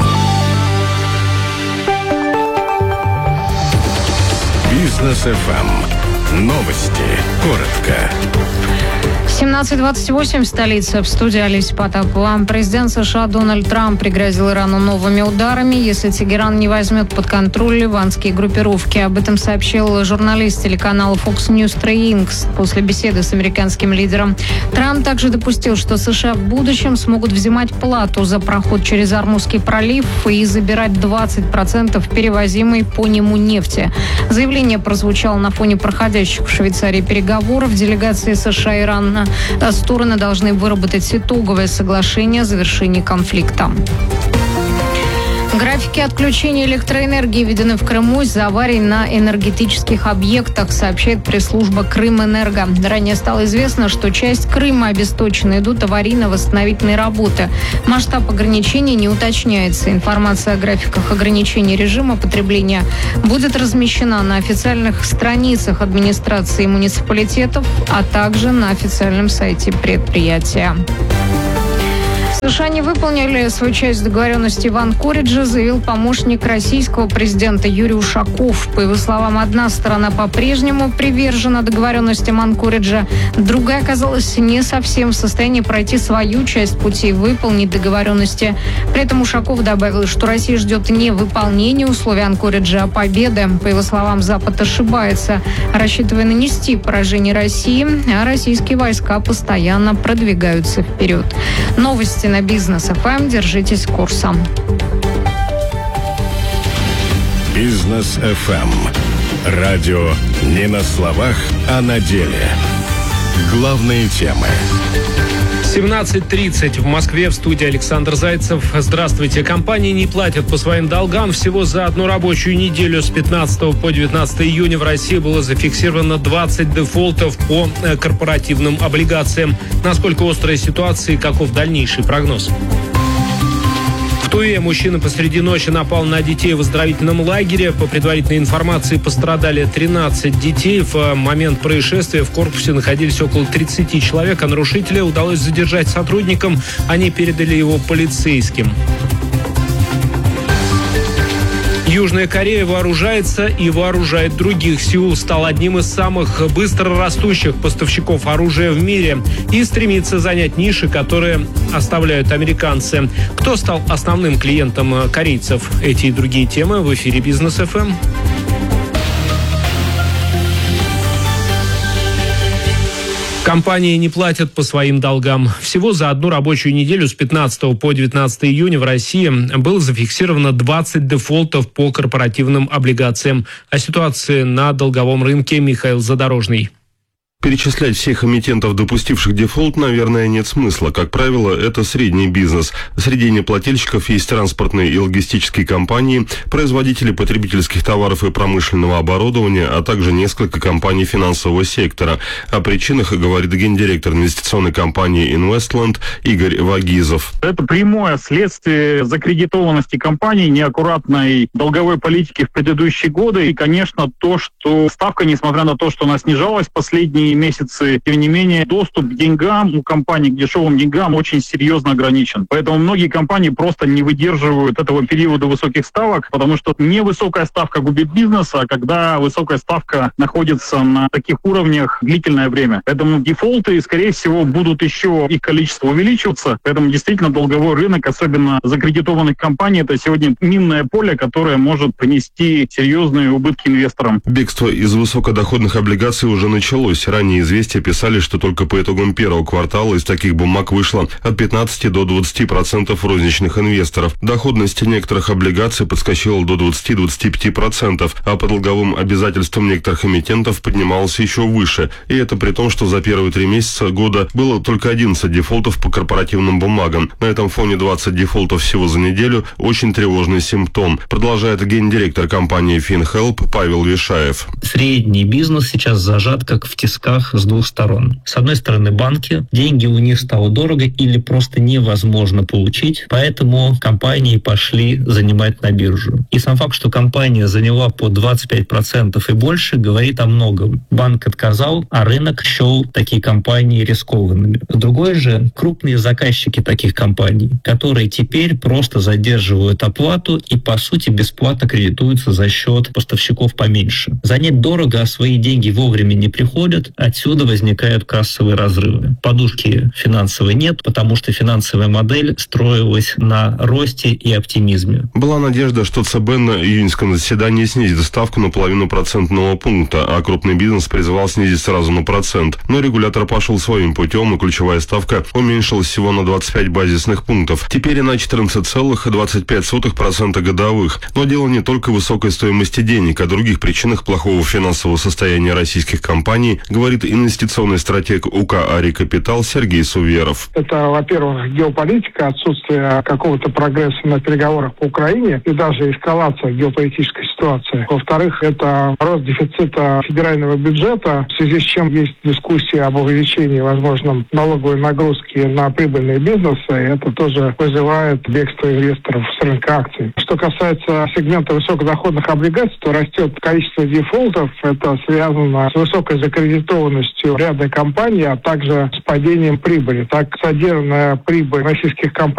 S24: Бизнес ФМ. Новости. Коротко.
S11: 17:28 в столице. В студии Олеся Потапова. Президент США Дональд Трамп пригрозил Ирану новыми ударами, если Тегеран не возьмет под контроль ливанские группировки. Об этом сообщил журналист телеканала Fox News Trey Inks после беседы с американским лидером. Трамп также допустил, что США в будущем смогут взимать плату за проход через Ормузский пролив и забирать 20% перевозимой по нему нефти. Заявление прозвучало на фоне проходящих в Швейцарии переговоров. Делегации США и Ирана стороны должны выработать итоговое соглашение о завершении конфликта. Графики отключения электроэнергии введены в Крыму из-за аварий на энергетических объектах, сообщает пресс-служба Крымэнерго. Ранее стало известно, что часть Крыма обесточена, идут аварийно-восстановительные работы. Масштаб ограничений не уточняется. Информация о графиках ограничения режима потребления будет размещена на официальных страницах администрации муниципалитетов, а также на официальном сайте предприятия. США не выполнили свою часть договоренности в Анкоридже, заявил помощник российского президента Юрий Ушаков. По его словам, одна сторона по-прежнему привержена договоренностям Анкориджа, другая оказалась не совсем в состоянии пройти свою часть пути и выполнить договоренности. При этом Ушаков добавил, что Россия ждет не выполнения условий Анкориджа, а победы. По его словам, Запад ошибается, рассчитывая нанести поражение России, а российские войска постоянно продвигаются вперед. Новости на Бизнес ФМ. Держитесь курса.
S24: Бизнес ФМ. Радио не на словах, а на деле. Главные темы.
S3: 17:30 в Москве, в студии Александр Зайцев. Здравствуйте. Компании не платят по своим долгам. Всего за одну рабочую неделю с 15 по 19 июня в России было зафиксировано 20 дефолтов по корпоративным облигациям. Насколько острая ситуация и каков дальнейший прогноз? В Туе мужчина посреди ночи напал на детей в оздоровительном лагере. По предварительной информации, пострадали 13 детей. В момент происшествия в корпусе находились около 30 человек, а нарушителя удалось задержать сотрудникам. Они передали его полицейским. Южная Корея вооружается и вооружает других. Сеул стал одним из самых быстро растущих поставщиков оружия в мире и стремится занять ниши, которые оставляют американцы. Кто стал основным клиентом корейцев? Эти и другие темы в эфире Бизнес ФМ. Компании не платят по своим долгам. Всего за одну рабочую неделю с 15 по 19 июня в России было зафиксировано 20 дефолтов по корпоративным облигациям. О ситуации на долговом рынке Михаил Задорожный.
S15: Перечислять всех эмитентов, допустивших дефолт, наверное, нет смысла. Как правило, это средний бизнес. Среди неплательщиков есть транспортные и логистические компании, производители потребительских товаров и промышленного оборудования, а также несколько компаний финансового сектора. О причинах говорит гендиректор инвестиционной компании Investland Игорь Вагизов.
S16: Это прямое следствие закредитованности компаний, неаккуратной долговой политики в предыдущие годы. И, конечно, то, что ставка, несмотря на то, что она снижалась последние месяцы, тем не менее, доступ к деньгам у компаний, к дешевым деньгам очень серьезно ограничен. Поэтому многие компании просто не выдерживают этого периода высоких ставок, потому что невысокая ставка губит бизнес, а когда высокая ставка находится на таких уровнях длительное время. Поэтому дефолты, скорее всего, будут еще, их количество увеличиваться. Поэтому действительно долговой рынок, особенно закредитованных компаний, это сегодня минное поле, которое может принести серьезные убытки инвесторам.
S15: Бегство из высокодоходных облигаций уже началось. Ранее «Известия» писали, что только по итогам первого квартала из таких бумаг вышло от 15 до 20% розничных инвесторов. Доходность некоторых облигаций подскочила до 20-25%, а по долговым обязательствам некоторых эмитентов поднималась еще выше. И это при том, что за первые 3 месяца года было только 11 дефолтов по корпоративным бумагам. На этом фоне 20 дефолтов всего за неделю – очень тревожный симптом, продолжает гендиректор компании FinHelp Павел Вишаев.
S17: Средний бизнес сейчас зажат как в тисках с двух сторон. С одной стороны, банки. Деньги у них стало дорого или просто невозможно получить, поэтому компании пошли занимать на биржу. И сам факт, что компания заняла по 25% и больше, говорит о многом. Банк отказал, а рынок счел такие компании рискованными. Другое же, крупные заказчики таких компаний, которые теперь просто задерживают оплату и, по сути, бесплатно кредитуются за счет поставщиков поменьше. Занять дорого, а свои деньги вовремя не приходят, отсюда возникают кассовые разрывы. Подушки финансовой нет, потому что финансовая модель строилась на росте и оптимизме.
S15: Была надежда, что ЦБ на июньском заседании снизит ставку на 0,5% пункта, а крупный бизнес призывал снизить сразу на 1%. Но регулятор пошел своим путем, и ключевая ставка уменьшилась всего на 25 базисных пунктов. Теперь на 14,25% годовых. Но дело не только в высокой стоимости денег, о других причинах плохого финансового состояния российских компаний говорит инвестиционный стратег УК «Ари Капитал» Сергей Суверов.
S4: Это, во-первых, геополитика, отсутствие какого-то прогресса на переговорах по Украине и даже эскалация геополитической ситуации. Во-вторых, это рост дефицита федерального бюджета, в связи с чем есть дискуссия об увеличении, возможном, налоговой нагрузки на прибыльные бизнесы. И это тоже вызывает бегство инвесторов с рынка акций. Что касается сегмента высокодоходных облигаций, то растет количество дефолтов. Это связано с высокой закредитованностью ряда компаний, а также с падением прибыли. Так, содержанная прибыль российских компаний